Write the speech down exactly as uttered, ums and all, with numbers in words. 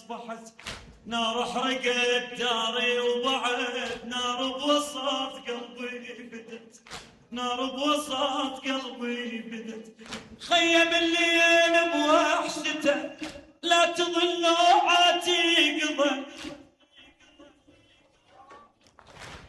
أصبحت نار حرقت داري وبعد نار بوسط قلبي بدت، نار بوسط قلبي بدت. خيب الليل